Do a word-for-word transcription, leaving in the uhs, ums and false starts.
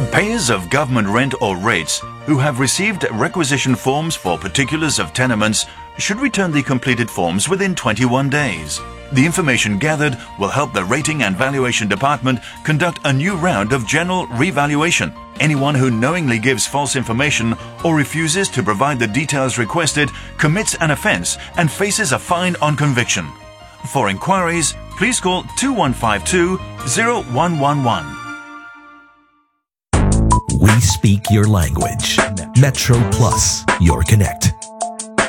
Payers of government rent or rates who have received requisition forms for particulars of tenements should return the completed forms within twenty-one days. The information gathered will help the Rating and Valuation Department conduct a new round of general revaluation. Anyone who knowingly gives false information or refuses to provide the details requested commits an offence and faces a fine on conviction. For inquiries, please call two one five two, zero one one one. We speak your language. Metro Plus, your connect.